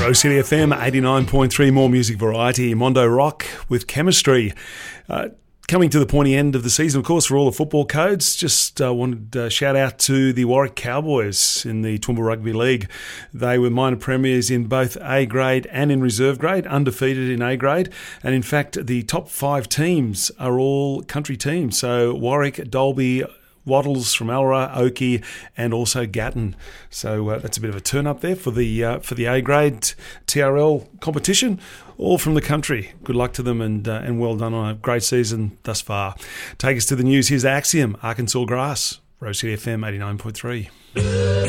Rose City FM 89.3, more music variety. Mondo Rock with Chemistry. Coming to the pointy end of the season, of course, for all the football codes. Just wanted to shout out to the Warwick Cowboys in the Toowoomba Rugby League. They were minor premiers in both A grade and in reserve grade, undefeated in A grade. And in fact, the top 5 teams are all country teams. So Warwick, Dalby, Wattles from Alra, Oakey, and also Gatton. So that's a bit of a turn up there for the A grade TRL competition, all from the country. Good luck to them, and well done on a great season thus far. Take us to the news. Here's Axiom, Arkansas Grass, Rose City FM 89.3.